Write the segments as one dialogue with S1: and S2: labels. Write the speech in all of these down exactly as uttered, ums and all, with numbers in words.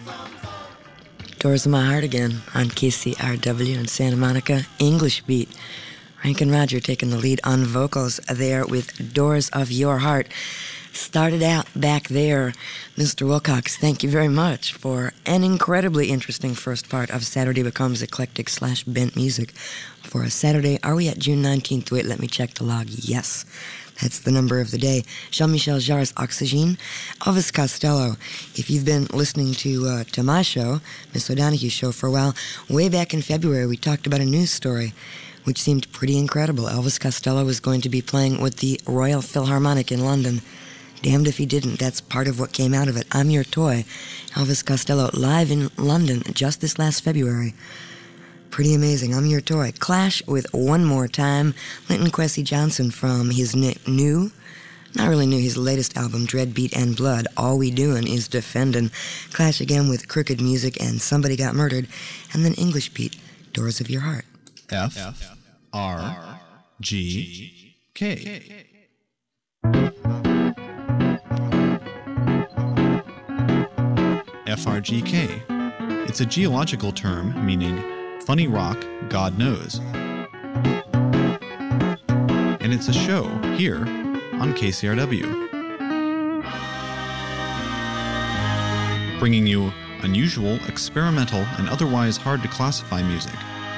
S1: Doors of My Heart again on K C R W in Santa Monica. English Beat. Rankin Roger taking the lead on vocals there with Doors of Your Heart. Started out back there. Mister Wilcox, thank you very much for an incredibly interesting first part of Saturday Becomes Eclectic slash Bent Music. For a Saturday, are we at June nineteenth? Wait, let me check the log. Yes, that's the number of the day. Jean-Michel Jarre's Oxygene. Elvis Costello. If you've been listening to uh, to my show, Miss O'Donoghue's show, for a while, way back in February, we talked about a news story which seemed pretty incredible. Elvis Costello was going to be playing with the Royal Philharmonic in London. Damned if he didn't. That's part of what came out of it. I'm Your Toy. Elvis Costello live in London just this last February. Pretty amazing. I'm Your Toy. Clash with One More Time. Linton Kwesi Johnson from his new, not really new, his latest album, Dread, Beat, and Blood. All We Doin' Is Defendin'. Clash again with Crooked Music and Somebody Got Murdered. And then English Beat, Doors of Your Heart.
S2: F R G K. F R G K. It's a geological term meaning funny rock, God knows. And it's a show here on K C R W. Bringing you unusual, experimental, and otherwise hard to classify music.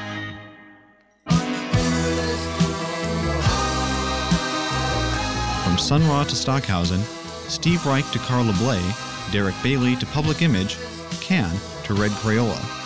S2: From Sun Ra to Stockhausen, Steve Reich to Carla Bley, Derek Bailey to Public Image, Can to Red Crayola.